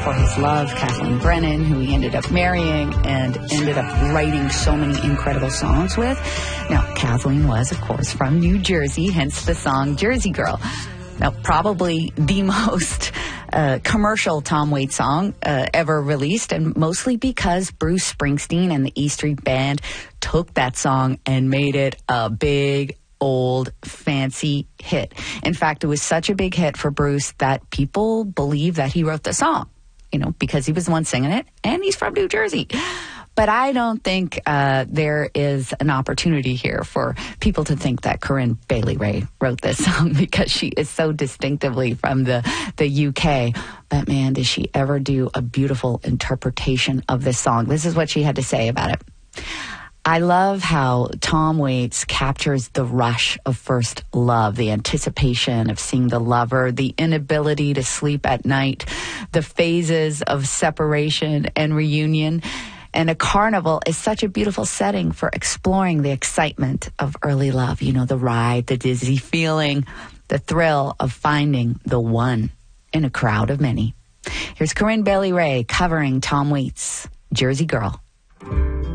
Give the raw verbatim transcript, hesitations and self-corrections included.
for his love, Kathleen Brennan, who he ended up marrying and ended up writing so many incredible songs with. Now, Kathleen was, of course, from New Jersey, hence the song Jersey Girl. Now, probably the most uh, commercial Tom Waits song uh, ever released, and mostly because Bruce Springsteen and the E Street Band took that song and made it a big, old, fancy hit. In fact, it was such a big hit for Bruce that people believe that he wrote the song, you know, because he was the one singing it, and he's from New Jersey. But I don't think uh, there is an opportunity here for people to think that Corinne Bailey Rae wrote this song because she is so distinctively from the, the U K. But man, did she ever do a beautiful interpretation of this song. This is what she had to say about it. I love how Tom Waits captures the rush of first love, the anticipation of seeing the lover, the inability to sleep at night, the phases of separation and reunion. And a carnival is such a beautiful setting for exploring the excitement of early love. You know, the ride, the dizzy feeling, the thrill of finding the one in a crowd of many. Here's Corinne Bailey Rae covering Tom Waits' Jersey Girl.